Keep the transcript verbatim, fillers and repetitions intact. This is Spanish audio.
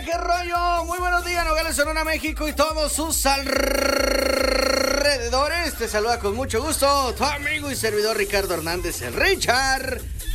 qué rollo. Muy buenos días, Nogales, Sonora, México y todos sus alrededores. Te saluda con mucho gusto tu amigo y servidor Ricardo Hernández, el Richard.